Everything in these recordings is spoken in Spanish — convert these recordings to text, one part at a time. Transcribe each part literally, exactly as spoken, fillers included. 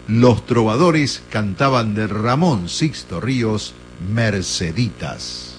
los trovadores cantaban de Ramón Sixto Ríos, Merceditas.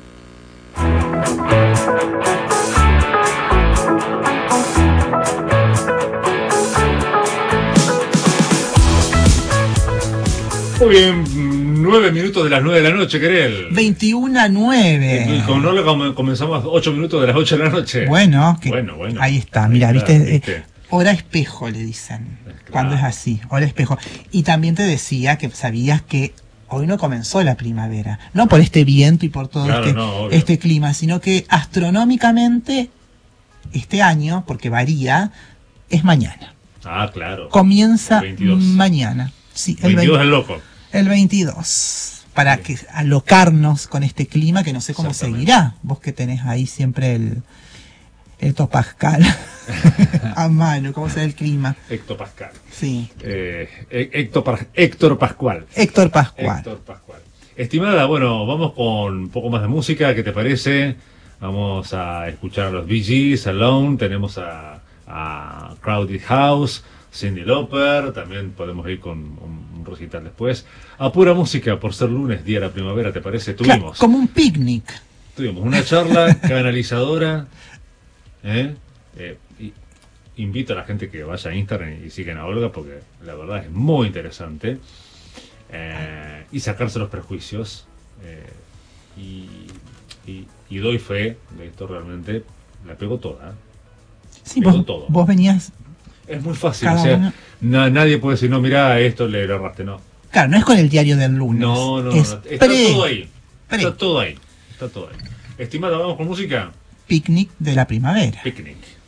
Muy bien, nueve minutos de las nueve de la noche, Querel. veintiuno a nueve. Con no lo comenzamos ocho minutos de las ocho de la noche. Bueno, que, bueno, bueno. Ahí está, mira, ahí viste, está, ¿viste? Eh, hora espejo le dicen, claro. Cuando es así, hora espejo. Y también te decía que sabías que hoy no comenzó la primavera, no por este viento y por todo claro, este, no, este clima, sino que astronómicamente este año, porque varía, es mañana. Ah, claro. Comienza mañana. Sí, el veintidós es loco. El veintidós, para sí. que alocarnos con este clima que no sé cómo seguirá. Vos que tenés ahí siempre el hectopascal a mano, ¿cómo será el clima? Hectopascal. Sí. Eh, Héctor, Héctor Pascual. Héctor Pascual. Héctor Pascual. Estimada, bueno, vamos con un poco más de música, ¿qué te parece? Vamos a escuchar a los Bee Gees, Alone, tenemos a, a Crowded House, Cyndi Lauper, también podemos ir con un, un recital después. A pura música, por ser lunes, día de la primavera, ¿te parece? Tuvimos. Claro, como un picnic. Tuvimos una charla canalizadora. ¿eh? Eh, y invito a la gente que vaya a Instagram y sigan a Olga, porque la verdad es muy interesante. Eh, y sacarse los prejuicios. Eh, y, y, y doy fe de esto, realmente la pegó toda. Sí, pegó vos, todo. vos venías... Es muy fácil, o sea, na, nadie puede decir, no, mirá, esto le erraste, no. Claro, no es con el diario del lunes. No, no, es no, está pre, todo ahí. Pre. Está todo ahí. Está todo ahí. Estimada, ¿vamos con música? Picnic de la primavera. Picnic.